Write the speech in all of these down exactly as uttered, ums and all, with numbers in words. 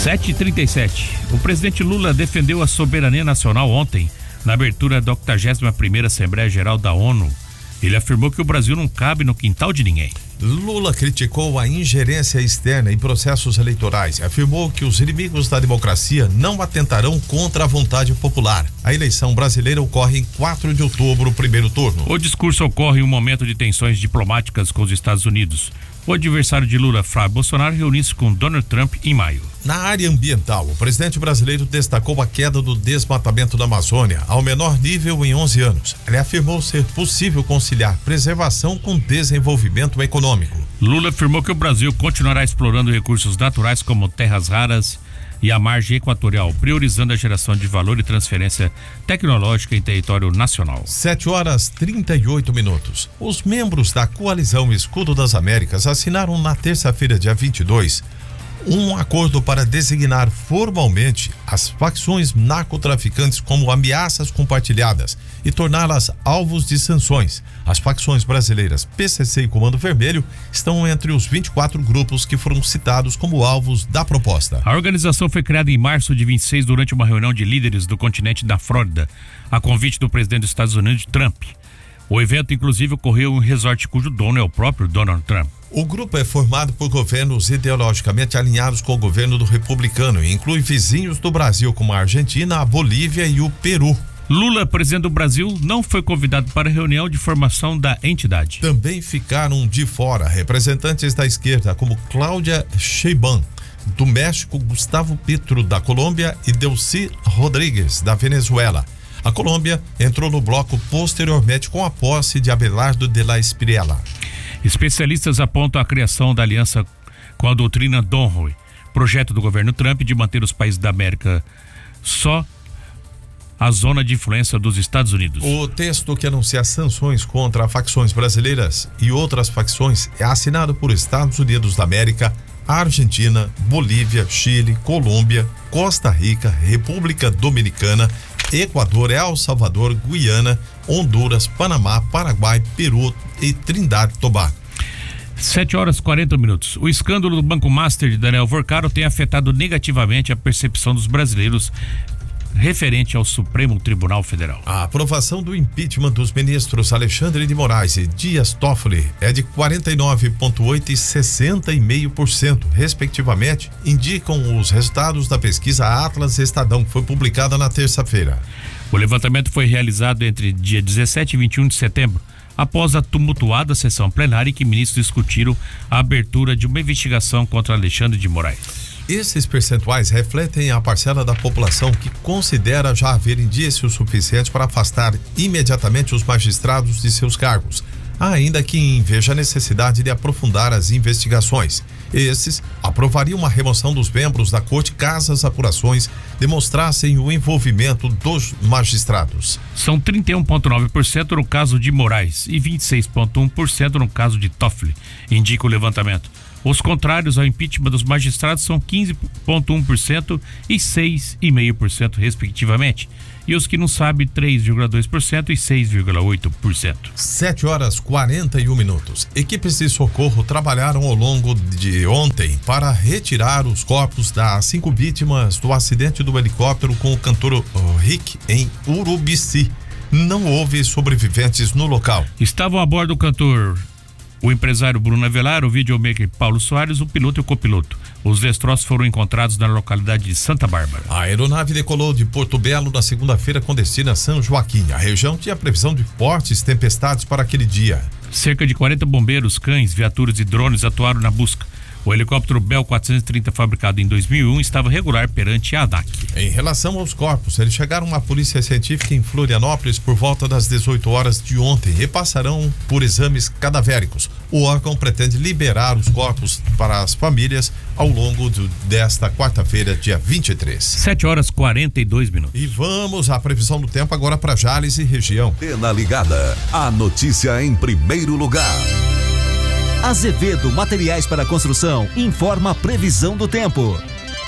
sete e trinta e sete. O presidente Lula defendeu a soberania nacional ontem, na abertura da octagésima primeira Assembleia Geral da ONU. Ele afirmou que o Brasil não cabe no quintal de ninguém. Lula criticou a ingerência externa em processos eleitorais e afirmou que os inimigos da democracia não atentarão contra a vontade popular. A eleição brasileira ocorre em quatro de outubro, primeiro turno. O discurso ocorre em um momento de tensões diplomáticas com os Estados Unidos. O adversário de Lula, Flávio Bolsonaro, reuniu-se com Donald Trump em maio. Na área ambiental, o presidente brasileiro destacou a queda do desmatamento da Amazônia ao menor nível em onze anos. Ele afirmou ser possível conciliar preservação com desenvolvimento econômico. Lula afirmou que o Brasil continuará explorando recursos naturais como terras raras e a margem equatorial, priorizando a geração de valor e transferência tecnológica em território nacional. sete horas trinta e oito minutos. Os membros da coalizão Escudo das Américas assinaram na terça-feira, dia vinte e dois, um acordo para designar formalmente as facções narcotraficantes como ameaças compartilhadas e torná-las alvos de sanções. As facções brasileiras P C C e Comando Vermelho estão entre os vinte e quatro grupos que foram citados como alvos da proposta. A organização foi criada em março de vinte e seis durante uma reunião de líderes do continente da Flórida, a convite do presidente dos Estados Unidos, Trump. O evento, inclusive, ocorreu em um resort cujo dono é o próprio Donald Trump. O grupo é formado por governos ideologicamente alinhados com o governo do republicano e inclui vizinhos do Brasil como a Argentina, a Bolívia e o Peru. Lula, presidente do Brasil, não foi convidado para a reunião de formação da entidade. Também ficaram de fora representantes da esquerda como Cláudia Sheinbaum, do México, Gustavo Petro, da Colômbia e Delcy Rodrigues, da Venezuela. A Colômbia entrou no bloco posteriormente com a posse de Abelardo de la Espriella. Especialistas apontam a criação da aliança com a doutrina Monroe, projeto do governo Trump de manter os países da América só a zona de influência dos Estados Unidos. O texto que anuncia sanções contra facções brasileiras e outras facções é assinado por Estados Unidos da América, Argentina, Bolívia, Chile, Colômbia, Costa Rica, República Dominicana, Equador, El Salvador, Guiana, Honduras, Panamá, Paraguai, Peru e Trindade e Tobago. sete horas e quarenta minutos. O escândalo do Banco Master de Daniel Vorcaro tem afetado negativamente a percepção dos brasileiros referente ao Supremo Tribunal Federal. A aprovação do impeachment dos ministros Alexandre de Moraes e Dias Toffoli é de quarenta e nove vírgula oito por cento e sessenta vírgula cinco por cento, respectivamente, indicam os resultados da pesquisa Atlas Estadão, que foi publicada na terça-feira. O levantamento foi realizado entre dia dezessete e vinte e um de setembro, após a tumultuada sessão plenária em que ministros discutiram a abertura de uma investigação contra Alexandre de Moraes. Esses percentuais refletem a parcela da população que considera já haver indícios suficientes para afastar imediatamente os magistrados de seus cargos, ainda que veja a necessidade de aprofundar as investigações. Esses aprovariam uma remoção dos membros da corte caso as apurações demonstrassem o envolvimento dos magistrados. São trinta e um vírgula nove por cento no caso de Moraes e vinte e seis vírgula um por cento no caso de Toffoli, indica o levantamento. Os contrários ao impeachment dos magistrados são quinze vírgula um por cento e seis vírgula cinco por cento, respectivamente. E os que não sabem, três vírgula dois por cento e seis vírgula oito por cento. sete horas e quarenta e um minutos. Equipes de socorro trabalharam ao longo de ontem para retirar os corpos das cinco vítimas do acidente do helicóptero com o cantor Rick em Urubici. Não houve sobreviventes no local. Estavam a bordo o cantor, o empresário Bruno Avelar, o videomaker Paulo Soares, o piloto e o copiloto. Os destroços foram encontrados na localidade de Santa Bárbara. A aeronave decolou de Porto Belo na segunda-feira com destino a São Joaquim. A região tinha previsão de fortes tempestades para aquele dia. Cerca de quarenta bombeiros, cães, viaturas e drones atuaram na busca. O helicóptero Bell quatrocentos e trinta, fabricado em dois mil e um, estava regular perante a ANAC. Em relação aos corpos, eles chegaram à Polícia Científica em Florianópolis por volta das dezoito horas de ontem e passarão por exames cadavéricos. O órgão pretende liberar os corpos para as famílias ao longo do, desta quarta-feira, dia vinte e três. sete horas e quarenta e dois minutos. E vamos à previsão do tempo agora para Jales e região. Antena Ligada, a notícia em primeiro lugar. Azevedo Materiais para Construção informa a previsão do tempo.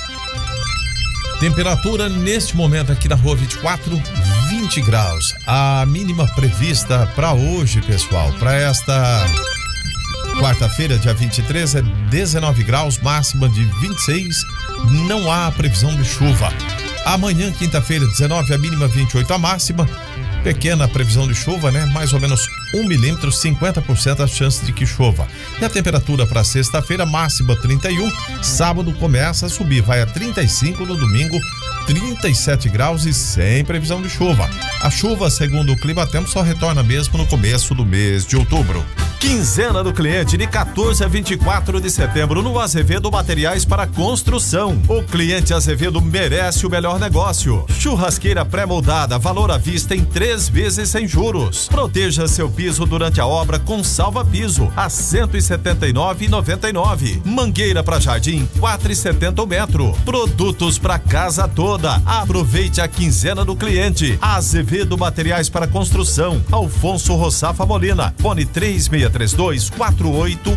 Temperatura neste momento aqui na rua vinte e quatro, vinte graus. A mínima prevista para hoje, pessoal, para esta Quarta-feira, dia vinte e três, é dezenove graus, máxima de vinte e seis. Não há previsão de chuva. Amanhã, quinta-feira, dezenove, a mínima vinte e oito, a máxima. Pequena previsão de chuva, né? Mais ou menos um milímetro, cinquenta por cento as chances de que chova. E a temperatura para sexta-feira, máxima trinta e um, sábado começa a subir, vai a trinta e cinco, no domingo trinta e sete graus e sem previsão de chuva. A chuva, segundo o Climatempo, só retorna mesmo no começo do mês de outubro. Quinzena do cliente de quatorze a vinte e quatro de setembro no Azevedo Materiais para Construção. O cliente Azevedo merece o melhor negócio. Churrasqueira pré-moldada, valor à vista em três vezes sem juros. Proteja seu piso durante a obra com salva-piso a cento e setenta e nove reais e noventa e nove centavos. Mangueira para jardim quatro reais e setenta centavos o metro. Produtos para casa toda. Aproveite a quinzena do cliente. Azevedo Materiais para Construção. Alfonso Roçafa Molina. Fone três seis três dois, quatro oito